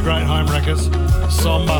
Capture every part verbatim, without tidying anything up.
great home wreckers. Somber.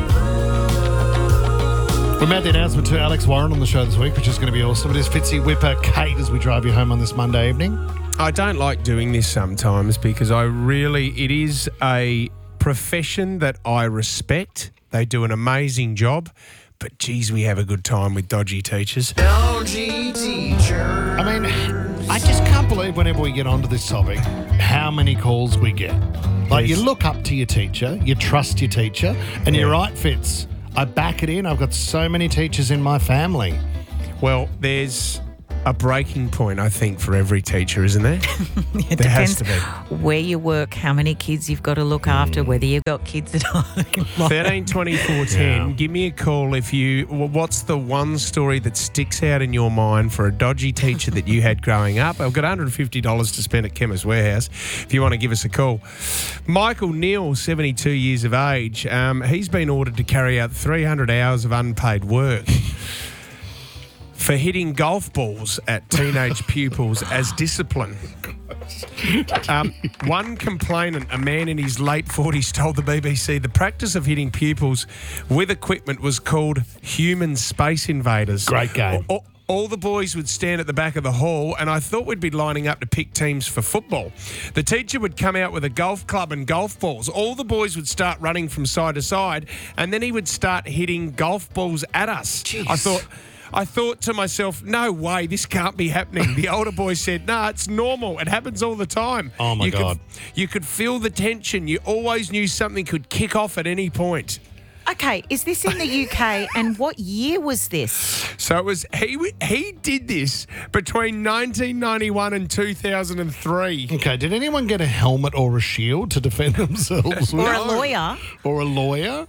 We made the announcement to Alex Warren on the show this week, which is going to be awesome. It is Fitzy, Whipper, Kate as we drive you home on this Monday evening. I don't like doing this sometimes because I really, it is a profession that I respect. They do an amazing job, but geez, we have a good time with dodgy teachers. Dodgy teacher. I mean, I just can't believe whenever we get onto this topic, how many calls we get. Like, Yes. you look up to your teacher, you trust your teacher, and you're Yeah. right, Fitz. I back it in. I've got so many teachers in my family. Well, there's a breaking point, I think, for every teacher, isn't there? It There has depends to be. where you work, how many kids you've got to look after, whether you've got kids at home. thirteen twenty-four ten. Yeah. Give me a call if you. well, What's the one story that sticks out in your mind for a dodgy teacher that you had growing up? I've got one hundred fifty dollars to spend at Chemist Warehouse if you want to give us a call. Michael Neal, seventy-two years of age, um, he's been ordered to carry out three hundred hours of unpaid work for hitting golf balls at teenage pupils as discipline. Um, one complainant, a man in his late forties, told the B B C the practice of hitting pupils with equipment was called human space invaders. Great game. All, all the boys would stand at the back of the hall, and I thought we'd be lining up to pick teams for football. The teacher would come out with a golf club and golf balls. All the boys would start running from side to side, and then he would start hitting golf balls at us. Jeez. I thought... I thought to myself, no way, this can't be happening. The older boy said, no, nah, it's normal. It happens all the time. Oh, my you God. Could, you could feel the tension. You always knew something could kick off at any point. Okay, is this in the U K and what year was this? So it was he he did this between nineteen ninety-one and two thousand three. Okay, did anyone get a helmet or a shield to defend themselves with? Or a lawyer? Or a lawyer?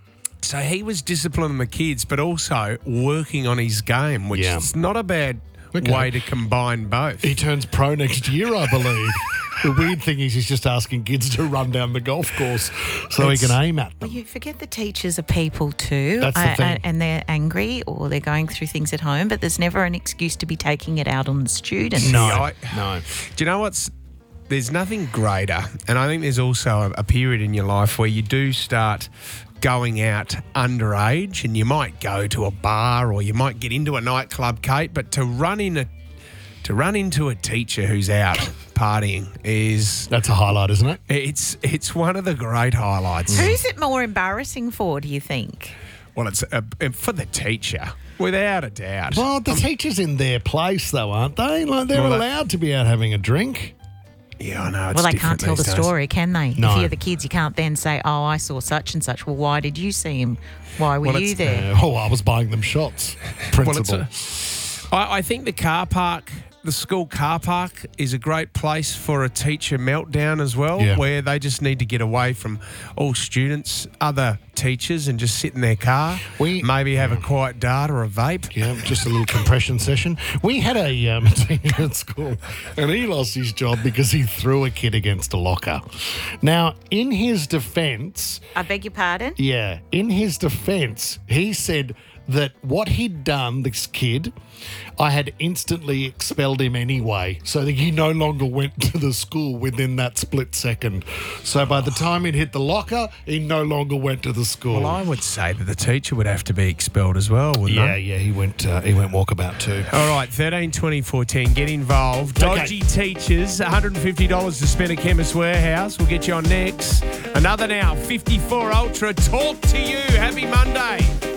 So he was disciplining the kids, but also working on his game, which Yeah. is not a bad Okay. way to combine both. He turns pro next year, I believe. The weird thing is he's just asking kids to run down the golf course so he It's- can aim at Well, them. you forget the teachers are people too. That's the uh, thing. And they're angry or they're going through things at home, but there's never an excuse to be taking it out on the students. No, I- no. Do you know what's... There's nothing greater, and I think there's also a, a period in your life where you do start going out underage, and you might go to a bar or you might get into a nightclub, Kate, but to run in a to run into a teacher who's out partying is That's a highlight, isn't it? it's it's one of the great highlights. Who's it more embarrassing for, do you think? Well, it's uh, for the teacher, without a doubt. Well, the teacher's in their place, though, aren't they? Like, they're Well, that- allowed to be out having a drink. Yeah, I know. It's Well, they different can't tell the these days. story, can they? No. If you're the kids, you can't then say, oh, I saw such and such. Well, why did you see him? Why were Well, you it's- there? Uh, oh, I was buying them shots. Well, Principal. it's a, I, I think the car park, the school car park, is a great place for a teacher meltdown as well, Yeah. where they just need to get away from all students, other teachers, and just sit in their car. We- maybe have a quiet dart or a vape. Yeah, just a little compression session. We had a um, teacher at school, and he lost his job because he threw a kid against a locker. Now, in his defence, I beg your pardon? yeah, in his defence, he said that what he'd done, this kid, I had instantly expelled him anyway, so that he no longer went to the school within that split second. So by the time he'd hit the locker, he no longer went to the school. Well, I would say that the teacher would have to be expelled as well, wouldn't yeah, they? yeah, he went. Uh, he went walkabout too. All right, thirteen twenty-four ten, get involved. Okay. Dodgy teachers, one hundred fifty dollars to spend at Chemist Warehouse. We'll get you on next. Another now, fifty-four Ultra. Talk to you. Happy Monday.